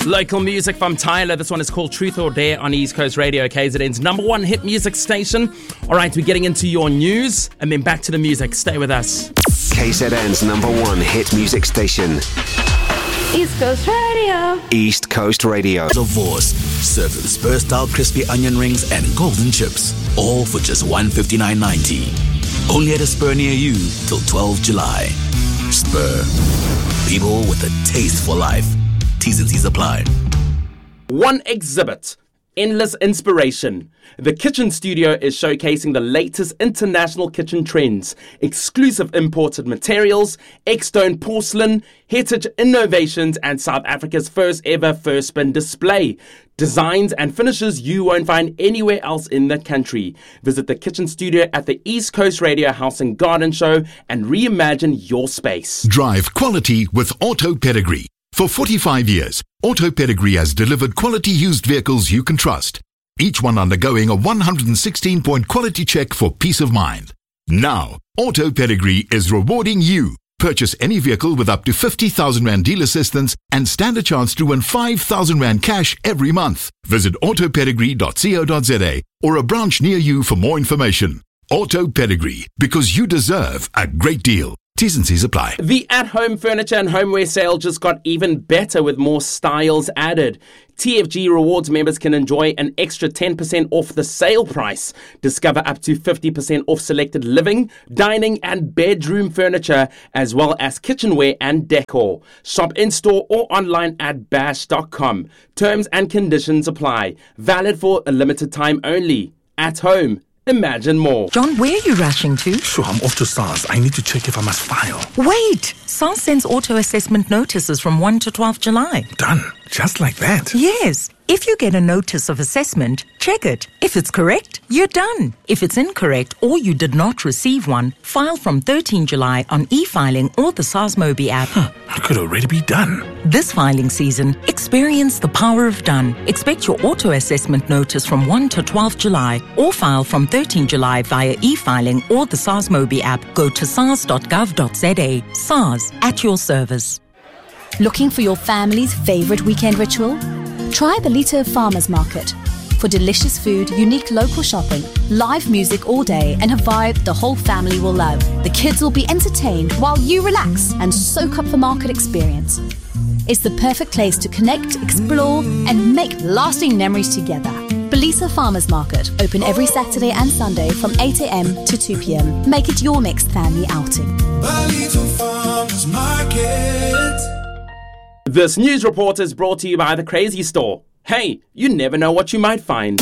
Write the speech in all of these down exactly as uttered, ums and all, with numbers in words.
Local music from Tyler. This one is called Truth or Dare on East Coast Radio, K Z N's number one hit music station. All right, we're getting into your news and then back to the music. Stay with us. K Z N's number one hit music station. East Coast Radio. East Coast Radio. Divorce, served with Spur-style crispy onion rings and golden chips. All for just one fifty-nine ninety. Only at a Spur near you till twelfth of July. Spur. People with a taste for life. T's and C's apply. One exhibit. Endless inspiration. The Kitchen Studio is showcasing the latest international kitchen trends, exclusive imported materials, X-Stone porcelain, heritage innovations, and South Africa's first ever first spin display. Designs and finishes you won't find anywhere else in the country. Visit the Kitchen Studio at the East Coast Radio House and Garden Show and reimagine your space. Drive quality with Auto Pedigree. For forty-five years, Auto Pedigree has delivered quality used vehicles you can trust. Each one undergoing a one hundred sixteen point quality check for peace of mind. Now, Auto Pedigree is rewarding you. Purchase any vehicle with up to fifty thousand rand deal assistance and stand a chance to win five thousand rand cash every month. Visit auto pedigree dot co dot za or a branch near you for more information. Auto Pedigree, because you deserve a great deal. T's and C's apply. The at-home furniture and homeware sale just got even better with more styles added. T F G Rewards members can enjoy an extra ten percent off the sale price. Discover up to fifty percent off selected living, dining and bedroom furniture, as well as kitchenware and decor. Shop in-store or online at bash dot com. Terms and conditions apply. Valid for a limited time only. At home. Imagine more. John, where are you rushing to? Sure, I'm off to SARS. I need to check if I must file. Wait! SARS sends auto-assessment notices from first to twelfth of July. Done. Just like that? Yes. If you get a notice of assessment, check it. If it's correct, you're done. If it's incorrect or you did not receive one, file from thirteenth of July on e-filing or the SARS Mobi app. Huh, it could already be done. This filing season, experience the power of done. Expect your auto-assessment notice from first to twelfth of July or file from thirteenth of July via e-filing or the SARS Mobi app. Go to sars dot gov dot za. SARS, at your service. Looking for your family's favorite weekend ritual? Try the Lita Farmers Market. For delicious food, unique local shopping, live music all day, and a vibe the whole family will love. The kids will be entertained while you relax and soak up the market experience. It's the perfect place to connect, explore, and make lasting memories together. Belisa Farmers Market, open every Saturday and Sunday from eight a.m. to two p.m. Make it your next family outing. Belisa Farmers Market. This news report is brought to you by The Crazy Store. Hey, you never know what you might find.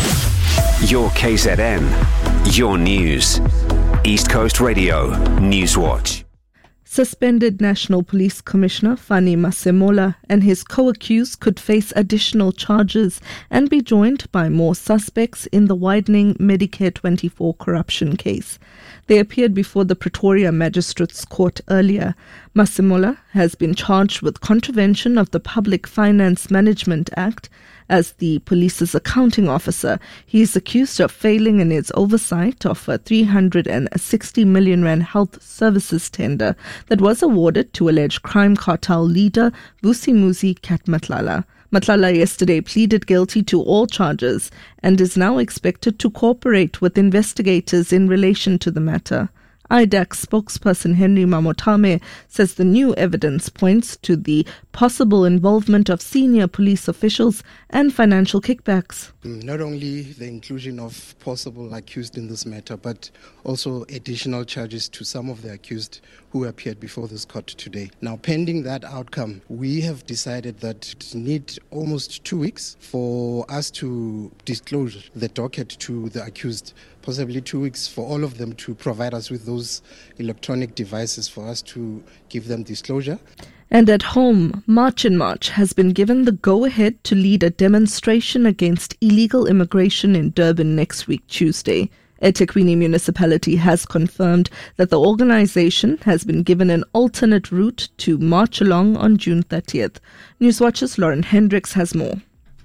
Your K Z N, your news. East Coast Radio, Newswatch. Suspended National Police Commissioner Fani Masemola and his co-accused could face additional charges and be joined by more suspects in the widening Medicare twenty-four corruption case. They appeared before the Pretoria Magistrates Court earlier. Masemola has been charged with contravention of the Public Finance Management Act. As the police's accounting officer, he is accused of failing in his oversight of a three hundred sixty million rand health services tender that was awarded to alleged crime cartel leader Vusimuzi Kat Matlala. Matlala yesterday pleaded guilty to all charges and is now expected to cooperate with investigators in relation to the matter. I D A C spokesperson Henry Mamotame says the new evidence points to the possible involvement of senior police officials and financial kickbacks. Not only the inclusion of possible accused in this matter, but also additional charges to some of the accused who appeared before this court today. Now, pending that outcome, we have decided that it needs almost two weeks for us to disclose the docket to the accused. Possibly two weeks for all of them to provide us with those electronic devices for us to give them disclosure. And at home, March in March has been given the go-ahead to lead a demonstration against illegal immigration in Durban next week, Tuesday. eThekwini Municipality has confirmed that the organisation has been given an alternate route to march along on June thirtieth. Newswatch's Lauren Hendricks has more.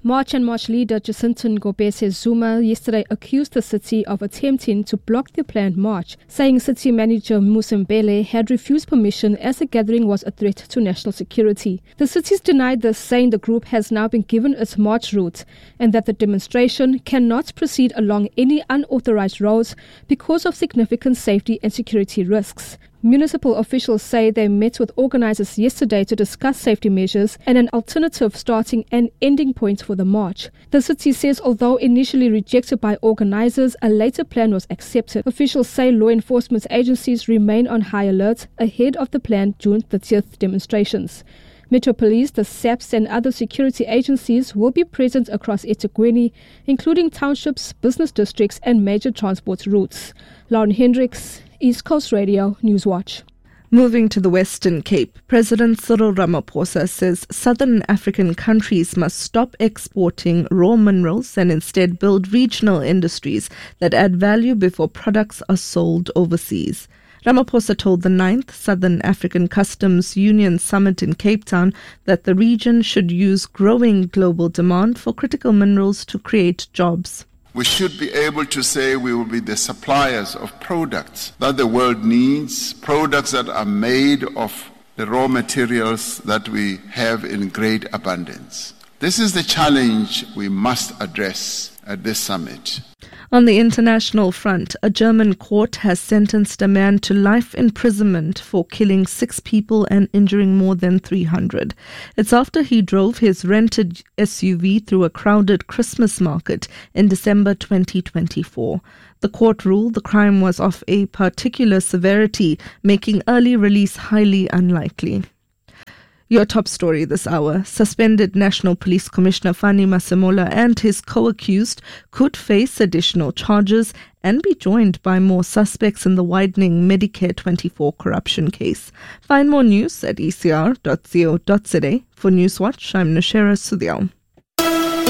March and March leader Jacinta Ngobese Zuma yesterday accused the city of attempting to block the planned march, saying city manager Musembele had refused permission as the gathering was a threat to national security. The cities denied this, saying the group has now been given its march route and that the demonstration cannot proceed along any unauthorized roads because of significant safety and security risks. Municipal officials say they met with organizers yesterday to discuss safety measures and an alternative starting and ending point for the march. The city says although initially rejected by organizers, a later plan was accepted. Officials say law enforcement agencies remain on high alert ahead of the planned June thirtieth demonstrations. Metro Police, the S A P S and other security agencies will be present across eThekwini, including townships, business districts and major transport routes. Lauren Hendricks, East Coast Radio, Newswatch. Moving to the Western Cape, President Cyril Ramaphosa says southern African countries must stop exporting raw minerals and instead build regional industries that add value before products are sold overseas. Ramaphosa told the ninth Southern African Customs Union Summit in Cape Town that the region should use growing global demand for critical minerals to create jobs. We should be able to say we will be the suppliers of products that the world needs, products that are made of the raw materials that we have in great abundance. This is the challenge we must address at this summit. On the international front, a German court has sentenced a man to life imprisonment for killing six people and injuring more than three hundred. It's after he drove his rented S U V through a crowded Christmas market in December twenty twenty-four. The court ruled the crime was of a particular severity, making early release highly unlikely. Your top story this hour. Suspended National Police Commissioner Fani Masemola and his co-accused could face additional charges and be joined by more suspects in the widening Medicare twenty-four corruption case. Find more news at e c r dot co dot za. For Newswatch, I'm Nashera Sudhyal.